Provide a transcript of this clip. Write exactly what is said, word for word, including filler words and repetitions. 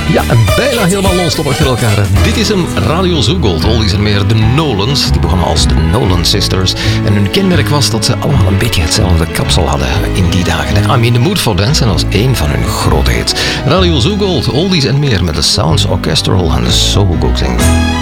Ja, en bijna helemaal non-stop achter elkaar. Dit is hem, Radio Zoogold. Oldies en meer, de Nolans. Die begonnen als de Nolan Sisters. En hun kenmerk was dat ze allemaal een beetje hetzelfde kapsel hadden in die dagen. I'm in the Mood for Dance en was één van hun grote hits. Radio Zoogold, Oldies en meer met de Sounds Orchestral en de Soul Golding.